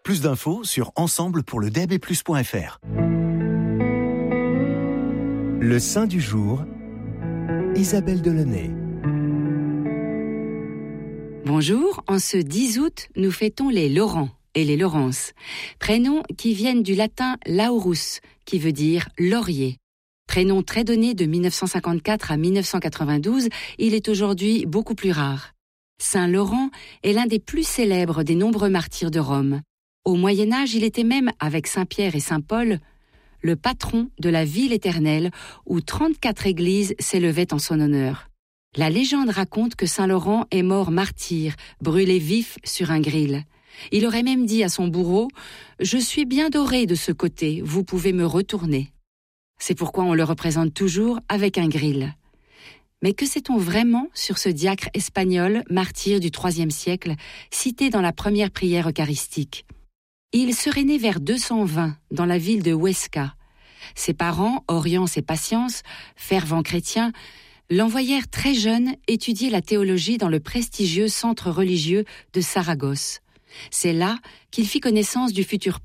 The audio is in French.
Plus d'infos sur ensemblepourledabplus.fr. Le saint du jour, Isabelle Delaunay. Bonjour, en ce 10 août, nous fêtons les Laurent et les Laurence, prénoms qui viennent du latin laurus, qui veut dire laurier. Prénom très donné de 1954 à 1992, il est aujourd'hui beaucoup plus rare. Saint Laurent est l'un des plus célèbres des nombreux martyrs de Rome. Au Moyen-Âge, il était même, avec Saint Pierre et Saint Paul, le patron de la ville éternelle où 34 églises s'élevaient en son honneur. La légende raconte que Saint Laurent est mort martyr, brûlé vif sur un gril. Il aurait même dit à son bourreau « Je suis bien doré de ce côté, vous pouvez me retourner ». C'est pourquoi on le représente toujours avec un gril. Mais que sait-on vraiment sur ce diacre espagnol, martyr du IIIe siècle, cité dans la première prière eucharistique ? Il serait né vers 220 dans la ville de Huesca. Ses parents, Orience et Patience, fervents chrétiens, l'envoyèrent très jeune étudier la théologie dans le prestigieux centre religieux de Saragosse. C'est là qu'il fit connaissance du futur